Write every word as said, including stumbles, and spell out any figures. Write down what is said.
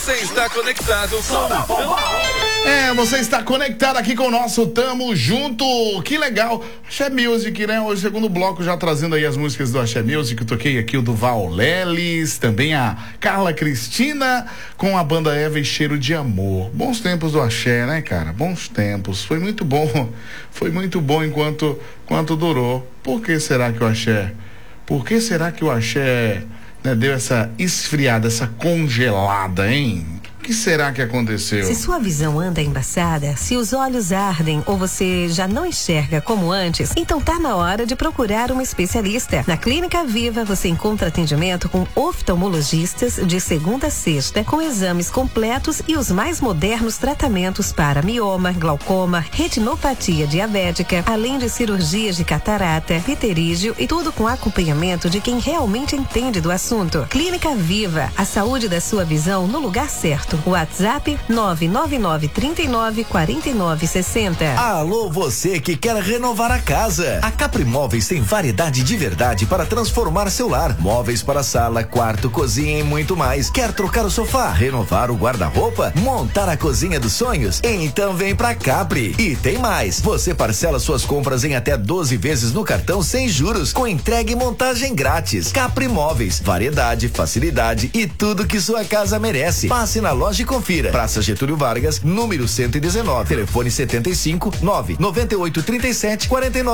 Você está conectado com... É, você está conectado aqui com o nosso Tamo Junto. Que legal. Axé Music, né? Hoje, segundo bloco, já trazendo aí as músicas do Axé Music. Eu toquei aqui o do Val Lelis, também a Carla Cristina com a banda Eva e Cheiro de Amor. Bons tempos do Axé, né, cara? Bons tempos. Foi muito bom. Foi muito bom enquanto, enquanto durou. Por que será que o Axé... Por que será que o Axé, né, deu essa esfriada, essa congelada, hein? O que será que aconteceu? Se sua visão anda embaçada, se os olhos ardem ou você já não enxerga como antes, então tá na hora de procurar um especialista. Na Clínica Viva você encontra atendimento com oftalmologistas de segunda a sexta, com exames completos e os mais modernos tratamentos para mioma, glaucoma, retinopatia diabética, além de cirurgias de catarata, pterígio e tudo com acompanhamento de quem realmente entende do assunto. Clínica Viva, a saúde da sua visão no lugar certo. WhatsApp nove nove nove, trinta e nove, quarenta e nove, sessenta. Alô, você que quer renovar a casa. A Capri Móveis tem variedade de verdade para transformar seu lar. Móveis para sala, quarto, cozinha e muito mais. Quer trocar o sofá, renovar o guarda-roupa, montar a cozinha dos sonhos? Então vem pra Capri. E tem mais. Você parcela suas compras em até doze vezes no cartão sem juros, com entrega e montagem grátis. Capri Móveis, variedade, facilidade e tudo que sua casa merece. Passe na loja e confira. Praça Getúlio Vargas, número cento e dezenove. Telefone setenta e cinco, nove, noventa e oito, trinta e sete, quarenta e nove.